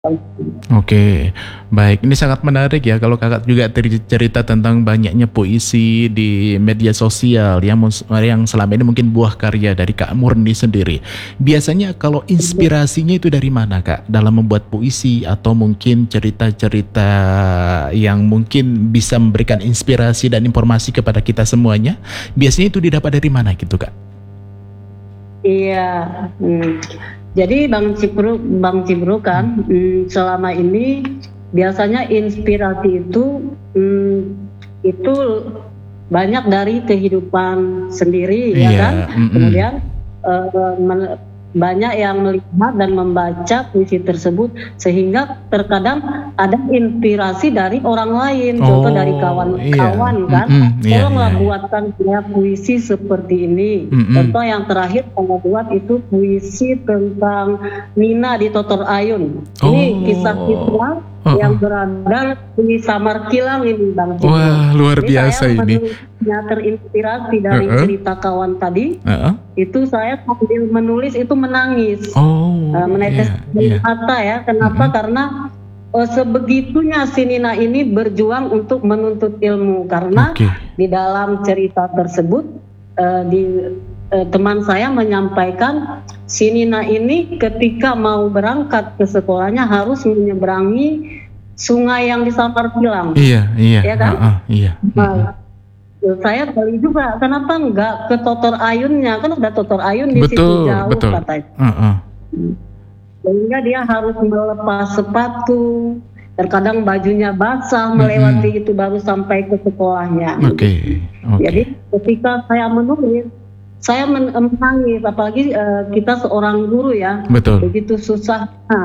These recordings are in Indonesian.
Oke, baik. Ini sangat menarik ya kalau kakak juga cerita tentang banyaknya puisi di media sosial yang selama ini mungkin buah karya dari Kak Murni sendiri. Biasanya kalau inspirasinya itu dari mana Kak? Dalam membuat puisi atau mungkin cerita-cerita yang mungkin bisa memberikan inspirasi dan informasi kepada kita semuanya. Biasanya itu didapat dari mana gitu Kak? Iya, jadi Bang Cipro kan selama ini biasanya inspirasi itu banyak dari kehidupan sendiri ya Iya, kan. Kemudian banyak yang melihat dan membaca puisi tersebut sehingga terkadang ada inspirasi dari orang lain, contoh dari kawan-kawan kan. Tolonglah buatkan saya puisi seperti ini. Contoh yang terakhir saya buat itu puisi tentang Nina di Totor Ayun. Ini kisah-kisah yang berada di Samar Kilang ini Bang Cipro. Wah, luar biasa ini. Saya terinspirasi dari cerita kawan tadi. Itu saya sambil menulis itu menangis, menetes mata ya. Kenapa? Karena sebegitunya si Nina ini berjuang untuk menuntut ilmu. Karena di dalam cerita tersebut teman saya menyampaikan si Nina ini ketika mau berangkat ke sekolahnya harus menyeberangi sungai yang di Samar Kilang. Iya, ya kan? Iya. Saya beli juga, kenapa enggak ke Totor Ayunnya? Kan udah Totor Ayun di situ jauh katanya. Sehingga dia harus melepas sepatu, terkadang bajunya basah melewati itu baru sampai ke sekolahnya. Jadi ketika saya menulis, saya menangis, apalagi kita seorang guru ya, begitu susah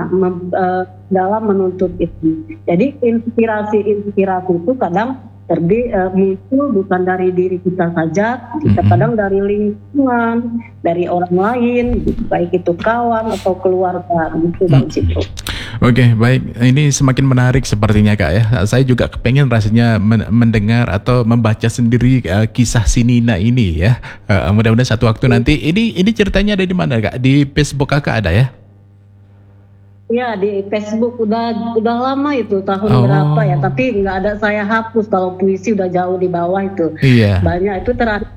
dalam menuntut itu. Jadi inspirasi itu kadang muncul bukan dari diri kita saja, kita kadang dari lingkungan, dari orang lain, baik itu kawan atau keluarga, gitu Bang Cipro. Oke, baik. Ini semakin menarik sepertinya Kak ya. Saya juga kepengen rasanya mendengar atau membaca sendiri kisah si Nina ini ya. Mudah-mudahan satu waktu nanti. Ini ceritanya ada di mana Kak? Di Facebook Kakak ada ya? Ya di Facebook udah lama itu tahun berapa ya, tapi nggak ada saya hapus. Kalau puisi udah jauh di bawah itu. Banyak itu terakhir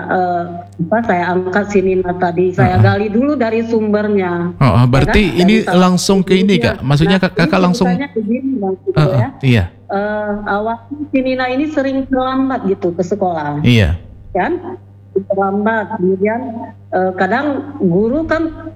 saya angkat si Nina tadi, saya gali dulu dari sumbernya. Berarti ya kan? Ini langsung ke ini Kak, maksudnya kakak langsung begini, awalnya si Nina ini sering terlambat gitu ke sekolah. Kan terlambat, kemudian kadang guru kan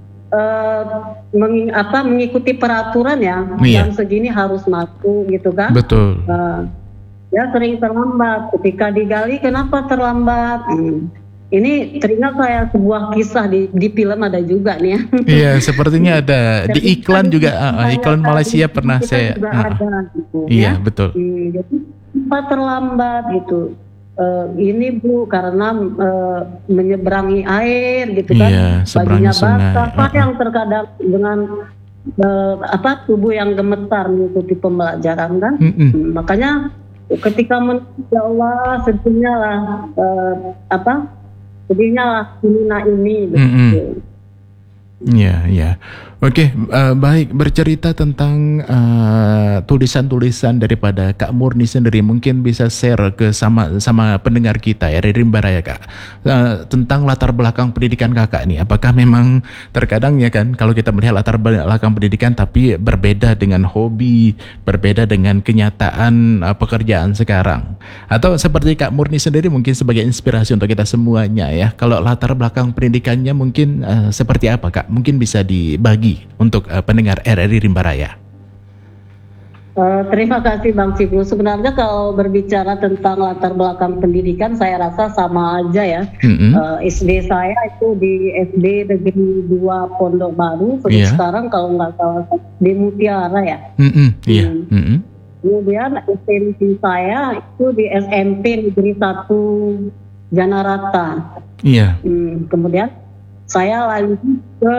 mengikuti peraturan ya, jam segini harus masuk gitu kan. Ya sering terlambat. Ketika digali kenapa terlambat? Ini teringat saya sebuah kisah di film ada juga nih ya. Iya, sepertinya ada di iklan juga, iklan Malaysia pernah saya. Gitu, iya, betul. Jadi kenapa terlambat gitu? Ini Bu karena menyeberangi air gitu kan, bajunya basah, yang terkadang dengan tubuh yang gemetar mengikuti pembelajaran kan. Makanya ketika ya Allah sedihnya lah Nina ini. Iya. Oke, baik. Bercerita tentang tulisan-tulisan daripada Kak Murni sendiri, mungkin bisa share ke sama pendengar kita ya, dari Rimba Raya Kak, tentang latar belakang pendidikan kakak nih. Apakah memang terkadang ya kan, kalau kita melihat latar belakang pendidikan tapi berbeda dengan hobi, berbeda dengan kenyataan pekerjaan sekarang, atau seperti Kak Murni sendiri mungkin sebagai inspirasi untuk kita semuanya ya. Kalau latar belakang pendidikannya mungkin seperti apa Kak? Mungkin bisa dibagi untuk pendengar RRI Rimba Raya. Terima kasih Bang Cipro. Sebenarnya kalau berbicara tentang latar belakang pendidikan, saya rasa sama aja ya. SD saya itu di SD Negeri 2 Pondok Baru, sekarang kalau nggak salah di Mutiara ya. Kemudian SMP saya itu di SMP Negeri 1 Janarata. Kemudian saya lanjut ke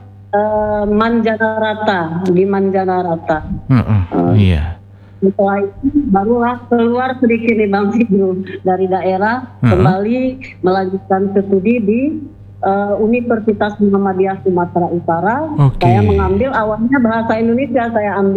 Manjanarata, di Manjanarata. Setelah itu barulah keluar sedikit nih Bang Cipro dari daerah, kembali melanjutkan studi di Universitas Muhammadiyah Sumatera Utara. Oke. Saya mengambil awalnya bahasa Indonesia, saya ambil